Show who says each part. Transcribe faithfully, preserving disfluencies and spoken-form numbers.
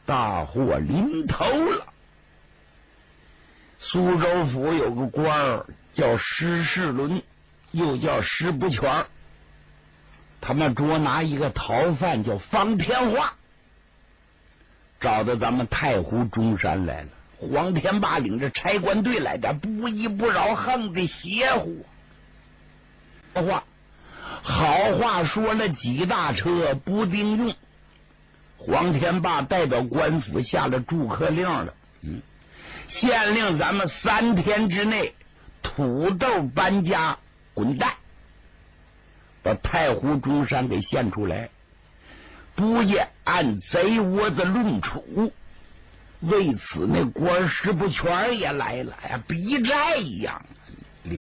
Speaker 1: 大祸临头了。苏州府有个官儿叫石世伦，又叫石不全，他们捉拿一个逃犯叫方天化，找到咱们太湖中山来了。黄天霸领着差官队来的，不依不饶，横的邪乎。话好话说了几大车，不定用。黄天霸代表官府下了逐客令了，嗯，限令咱们三天之内土豆搬家滚蛋，把太湖中山给献出来，不也按贼窝子论处。为此那官石不全也来了，哎呀，逼债一样，